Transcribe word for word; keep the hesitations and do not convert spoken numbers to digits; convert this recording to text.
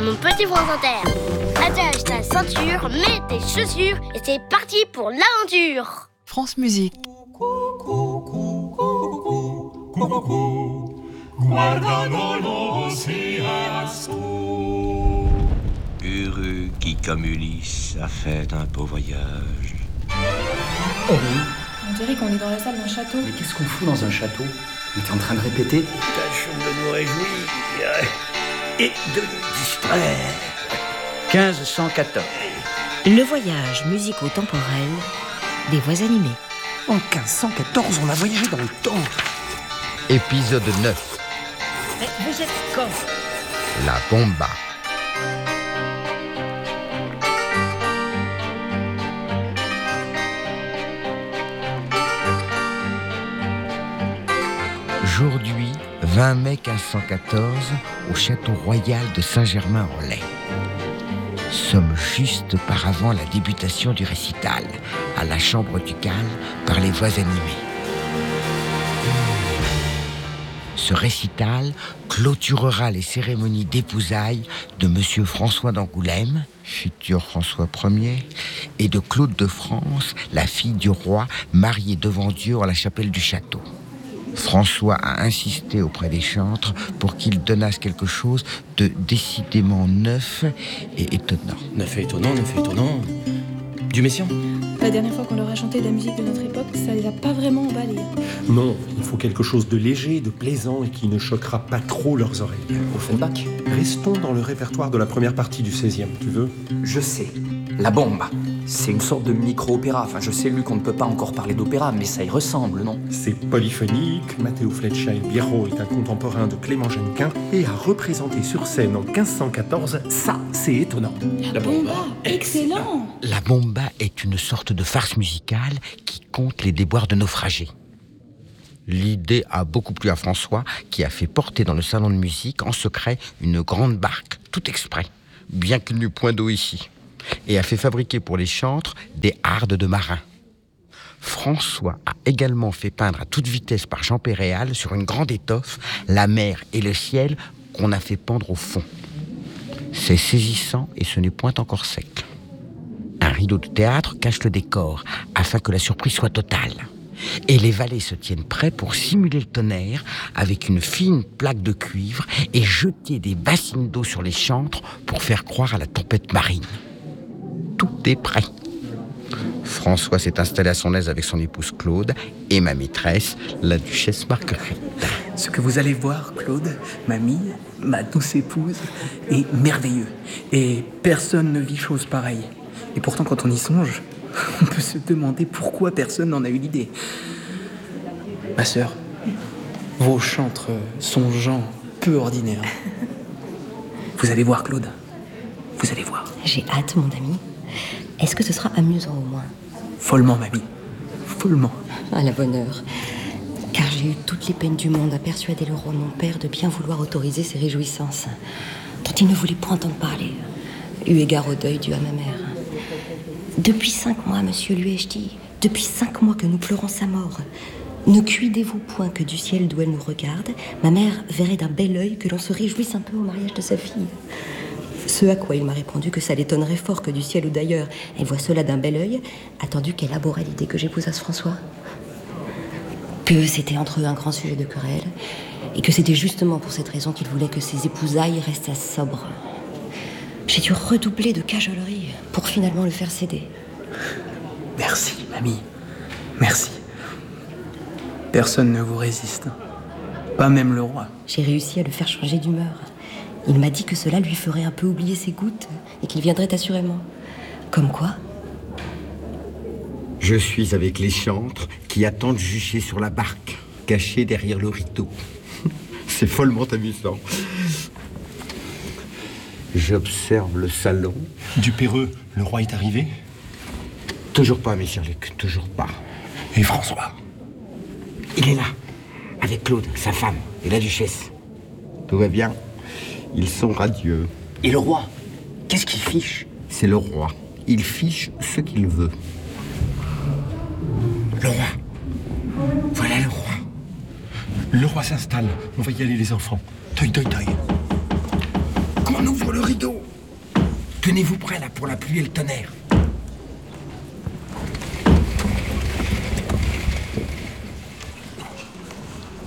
mon petit France Inter. Attache ta ceinture, mets tes chaussures et c'est parti pour l'aventure. France Musique. Guardano l'oceano. Heureux qui, comme Ulysse, a fait un beau voyage. Oh oui. On dirait qu'on est dans la salle d'un château. Mais qu'est-ce qu'on fout dans un château? On était en train de répéter. Tâchons de nous réjouir et de nous distraire. quinze cent quatorze. Le voyage musico-temporel des voix animées. En quinze cent quatorze, on a voyagé dans le temps. Épisode neuf. Mais vous êtes quand? La bomba. Aujourd'hui, vingt mai quinze cent quatorze, au château royal de Saint-Germain-en-Laye. Sommes juste par avant la débutation du récital, à la Chambre ducale, par les voix animées. Ce récital clôturera les cérémonies d'épousailles de Monsieur François d'Angoulême, futur François Ier, et de Claude de France, la fille du roi, mariée devant Dieu en la chapelle du château. François a insisté auprès des chantres pour qu'ils donnassent quelque chose de décidément neuf et étonnant. Neuf et étonnant, neuf et étonnant. Du Messiaen. La dernière fois qu'on leur a chanté de la musique de notre époque, ça les a pas vraiment emballés. Non, il faut quelque chose de léger, de plaisant et qui ne choquera pas trop leurs oreilles. Offenbach. Restons dans le répertoire de la première partie du seizième, tu veux? Je sais. La bomba. C'est une sorte de micro-opéra. Enfin, je sais, Luc, on ne peut pas encore parler d'opéra, mais ça y ressemble, non? C'est polyphonique. Matteo Fleccia il Biero est un contemporain de Clément Jeannequin et a représenté sur scène en quinze cent quatorze. Ça, c'est étonnant. La bomba, excellent. La bomba est une sorte de farce musicale qui compte les déboires de naufragés. L'idée a beaucoup plu à François, qui a fait porter dans le salon de musique en secret une grande barque, tout exprès, bien qu'il n'eût point d'eau ici, et a fait fabriquer pour les chantres des hardes de marins. François a également fait peindre à toute vitesse par Jean Péréal sur une grande étoffe la mer et le ciel qu'on a fait pendre au fond. C'est saisissant et ce n'est point encore sec. Un rideau de théâtre cache le décor afin que la surprise soit totale. Et les valets se tiennent prêts pour simuler le tonnerre avec une fine plaque de cuivre et jeter des bassines d'eau sur les chantres pour faire croire à la tempête marine. Tout est prêt. François s'est installé à son aise avec son épouse Claude et ma maîtresse, la duchesse Marguerite. Ce que vous allez voir, Claude, mamie, ma douce épouse, est merveilleux. Et personne ne vit chose pareille. Et pourtant, quand on y songe, on peut se demander pourquoi personne n'en a eu l'idée. Ma sœur, vos chantres sont gens peu ordinaires. Vous allez voir, Claude. Vous allez voir. J'ai hâte, mon ami. Est-ce que ce sera amusant au moins? Follement, mamie. Follement. À la bonne heure. Car j'ai eu toutes les peines du monde à persuader le roi mon père de bien vouloir autoriser ces réjouissances, dont il ne voulait point entendre parler, eu égard au deuil dû à ma mère. Depuis cinq mois, monsieur, lui ai-je dit, depuis cinq mois que nous pleurons sa mort. Ne cuidez-vous point que du ciel d'où elle nous regarde, ma mère verrait d'un bel œil que l'on se réjouisse un peu au mariage de sa fille. Ce à quoi il m'a répondu que ça l'étonnerait fort que du ciel ou d'ailleurs elle voit cela d'un bel œil, attendu qu'elle abhorrait l'idée que j'épousasse François. Que c'était entre eux un grand sujet de querelle, et que c'était justement pour cette raison qu'il voulait que ses épousailles restaient sobres. J'ai dû redoubler de cajolerie pour finalement le faire céder. Merci, mamie. Merci. Personne ne vous résiste. Pas même le roi. J'ai réussi à le faire changer d'humeur. Il m'a dit que cela lui ferait un peu oublier ses gouttes et qu'il viendrait assurément. Comme quoi? Je suis avec les chantres qui attendent juger sur la barque, cachée derrière le rideau. C'est follement amusant. J'observe le salon. Dupéreux, le roi est arrivé? Toujours pas, mes chers Luc, toujours pas. Et François? Il est là, avec Claude, sa femme, et la duchesse. Tout va bien. Ils sont radieux. Et le roi? Qu'est-ce qu'il fiche? C'est le roi. Il fiche ce qu'il veut. Le roi. Voilà le roi. Le roi s'installe. On va y aller, les enfants. Toy, toy, toy. Qu'on ouvre le rideau. Tenez-vous prêts là pour la pluie et le tonnerre.